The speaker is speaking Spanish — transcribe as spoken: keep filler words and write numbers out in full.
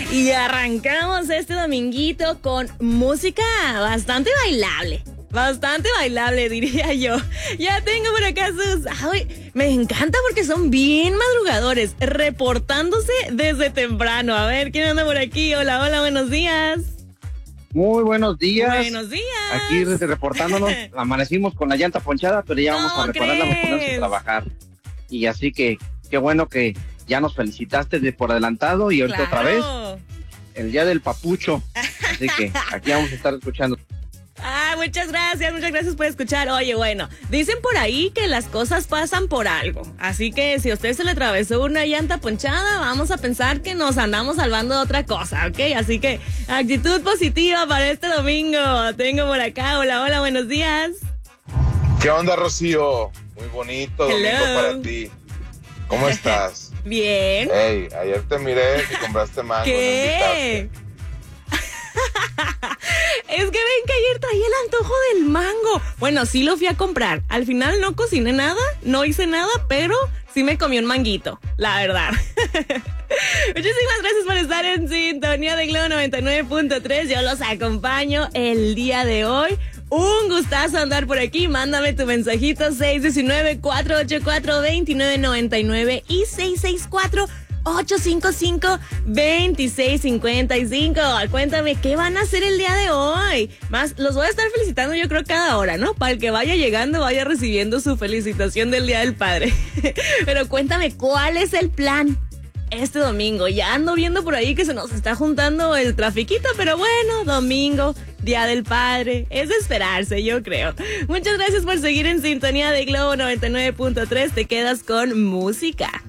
Y arrancamos este dominguito con música bastante bailable. Bastante bailable, diría yo. Ya tengo por acá sus... Ay, me encanta porque son bien madrugadores, reportándose desde temprano. A ver, ¿quién anda por aquí? Hola, hola, buenos días. Muy buenos días. Buenos días. Aquí reportándonos, amanecimos con la llanta ponchada, pero ya vamos ¿Cómo a repararla para ponernos a trabajar. Y así que, qué bueno que ya nos felicitaste de por adelantado y ahorita Claro. otra vez, el día del papucho. Así que aquí vamos a estar escuchando. Ah, muchas gracias, muchas gracias por escuchar. Oye, bueno, dicen por ahí que las cosas pasan por algo. Así que si a usted se le atravesó una llanta ponchada, vamos a pensar que nos andamos salvando de otra cosa, ¿ok? Así que actitud positiva para este domingo. Tengo por acá, hola, hola, buenos días. ¿Qué onda, Rocío? Muy bonito domingo Hello. para ti. ¿Cómo estás? Bien. Hey, ayer te miré que compraste mango. ¿Qué? ¿No Es que ven que ayer traía el antojo del mango. Bueno, sí lo fui a comprar. Al final no cociné nada, no hice nada, pero sí me comí un manguito, la verdad. Muchísimas gracias por estar en sintonía de Globo noventa y nueve punto tres. Yo los acompaño el día de hoy. Un gustazo andar por aquí. Mándame tu mensajito seis uno nueve, cuatro ocho cuatro, dos nueve nueve nueve y seis seis cuatro, ocho cinco cinco, dos seis cinco cinco. Cuéntame qué van a hacer el día de hoy. Más, los voy a estar felicitando yo creo cada hora, ¿no? Para el que vaya llegando vaya recibiendo su felicitación del Día del Padre. Pero cuéntame, ¿cuál es el plan este domingo? Ya ando viendo por ahí que se nos está juntando el trafiquito, pero bueno, domingo, Día del Padre, es de esperarse, yo creo. Muchas gracias por seguir en sintonía de Globo noventa y nueve punto tres. Te quedas con música.